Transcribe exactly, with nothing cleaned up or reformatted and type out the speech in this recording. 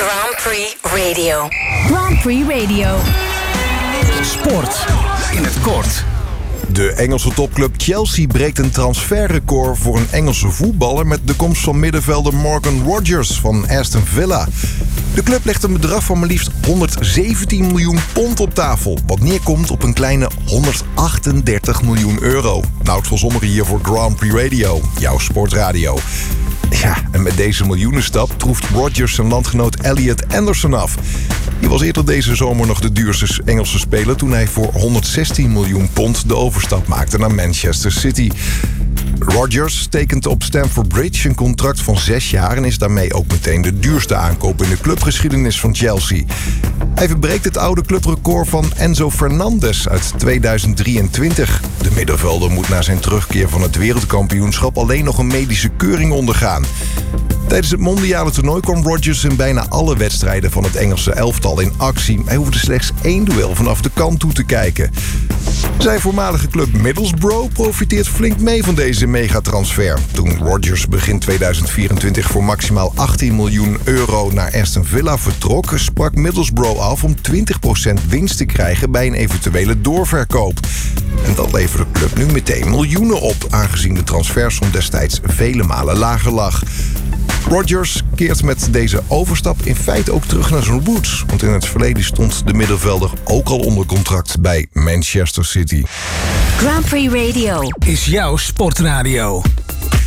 Grand Prix Radio. Grand Prix Radio. Sport in het kort. De Engelse topclub Chelsea breekt een transferrecord voor een Engelse voetballer met de komst van middenvelder Morgan Rogers van Aston Villa. De club legt een bedrag van maar liefst honderdzeventien miljoen pond op tafel, wat neerkomt op een kleine honderdachtendertig miljoen euro. Nou, voor sommigen hier voor Grand Prix Radio, jouw sportradio. Ja, en met deze miljoenenstap troeft Rodgers zijn landgenoot Elliot Anderson af. Die was eerder deze zomer nog de duurste Engelse speler toen hij voor honderdzestien miljoen pond de overstap maakte naar Manchester City. Rodgers tekent op Stamford Bridge een contract van zes jaar en is daarmee ook meteen de duurste aankoop in de clubgeschiedenis van Chelsea. Hij verbreekt het oude clubrecord van Enzo Fernandez uit tweeduizend drieëntwintig. De middenvelder moet na zijn terugkeer van het wereldkampioenschap alleen nog een medische keuring ondergaan. Tijdens het mondiale toernooi kwam Rodgers in bijna alle wedstrijden van het Engelse elftal in actie. Hij hoefde slechts één duel vanaf de kant toe te kijken. Zijn voormalige club Middlesbrough profiteert flink mee van deze megatransfer. Toen Rodgers begin tweeduizend vierentwintig voor maximaal achttien miljoen euro naar Aston Villa vertrok, sprak Middlesbrough af om twintig procent winst te krijgen bij een eventuele doorverkoop. En dat leverde de club nu meteen miljoenen op, aangezien de transfersom destijds vele malen lager lag. Rodgers keert met deze overstap in feite ook terug naar zijn roots. Want in het verleden stond de middenvelder ook al onder contract bij Manchester City. Grand Prix Radio Is jouw sportradio.